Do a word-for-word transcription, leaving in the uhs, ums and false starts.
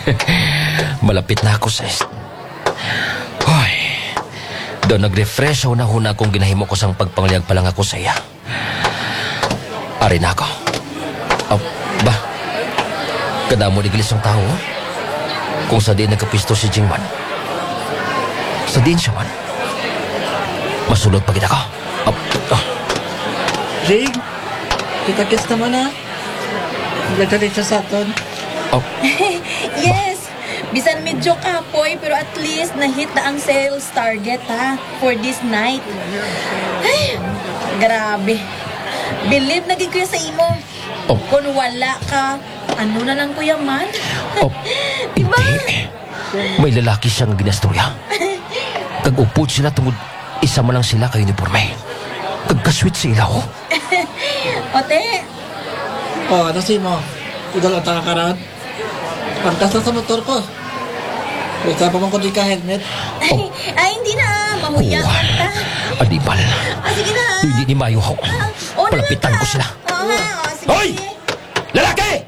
Malapit na ako sa est. Hoy. Do nag-refresh ako na huna kung ginahimo ko sang pagpangliyag pa lang ako sa iya. Ari na ako. Oh, ba? Kadamo ni gilis ang tao. Kung sa din nagkapisto si Jingman. Sa din siya man. Masulot pa kita ko. Oh, oh. Jing, kita-kits naman ha. Nagdalit siya sa aton. Oh. Yes! Bisan medyo kapoy, pero at least na-hit na ang sales target, ha? For this night. Ay, grabe. Believe na gid kuya sa imo. Oh. Kung wala ka, ano na lang kuya man? Oh. Diba? Hindi. May lalaki siyang ginastorya. Kag-upod sila tungod isa man lang sila kay uniforme. Kagkasweet sila, oh. Ote, Oh, ano si mo? Idol ang takakaroon. Pagkas lang sa motor ko. Wait, pa man ko di ka helmet. ay, ay, hindi na. Mahuya ka ta. Adibal. Ah, sige na. Hindi ni Mayo ho. Ah, oh, Palapitan na lang ko ka. sila. Oo nga, oh, sige. Hoy! Lalaki!